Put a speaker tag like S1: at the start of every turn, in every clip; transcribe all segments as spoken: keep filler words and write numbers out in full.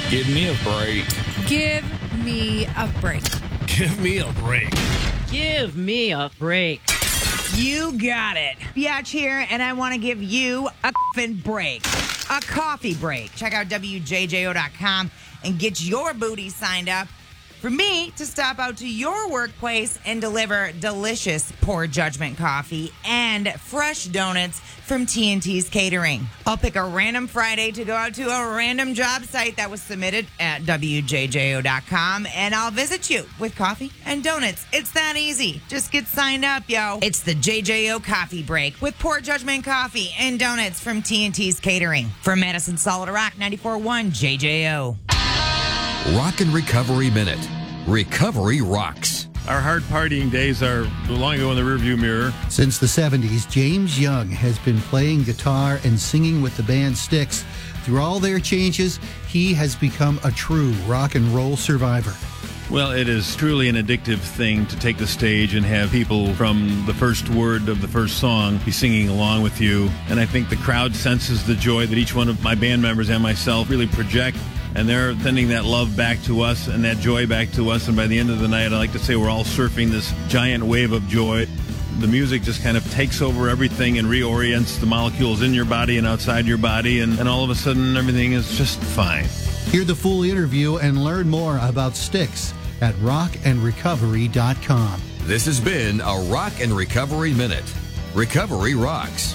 S1: Give me a break.
S2: Give me a break.
S3: Give me a break.
S4: Give me a break.
S5: You got it. Biatch here, and I want to give you a f***ing break. A coffee break. Check out W J J O dot com and get your booty signed up for me to stop out to your workplace and deliver delicious Poor Judgment coffee and fresh donuts from T N T's Catering. I'll pick a random Friday to go out to a random job site that was submitted at W J J O dot com, and I'll visit you with coffee and donuts. It's that easy. Just get signed up, yo. It's the J J O Coffee Break with Poor Judgment coffee and donuts from T N T's Catering. From Madison Solid Rock, ninety-four point one J J O.
S6: Rock and Recovery Minute. Recovery rocks.
S7: Our hard partying days are long ago in the rearview mirror.
S8: Since the seventies, James Young has been playing guitar and singing with the band Styx. Through all their changes, he has become a true rock and roll survivor.
S7: Well, it is truly an addictive thing to take the stage and have people from the first word of the first song be singing along with you. And I think the crowd senses the joy that each one of my band members and myself really project. And they're sending that love back to us and that joy back to us. And by the end of the night, I like to say we're all surfing this giant wave of joy. The music just kind of takes over everything and reorients the molecules in your body and outside your body. And, and all of a sudden, everything is just fine.
S8: Hear the full interview and learn more about Styx at rock and recovery dot com.
S6: This has been a Rock and Recovery Minute. Recovery rocks.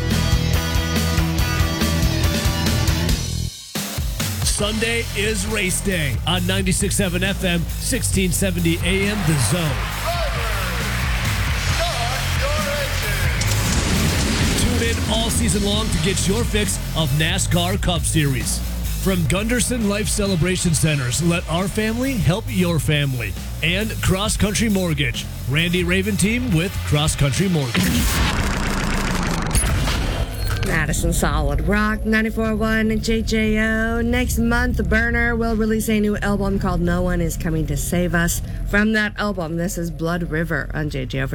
S3: Sunday is race day on ninety-six point seven F M, sixteen seventy A M, The Zone. Tune in all season long to get your fix of NASCAR Cup Series. From Gunderson Life Celebration Centers, let our family help your family. And Cross Country Mortgage. Randy Raven team with Cross Country Mortgage.
S9: Madison Solid Rock, ninety-four point one J J O. Next month, Burner will release a new album called No One Is Coming to Save Us. From that album, this is Blood River on J J O.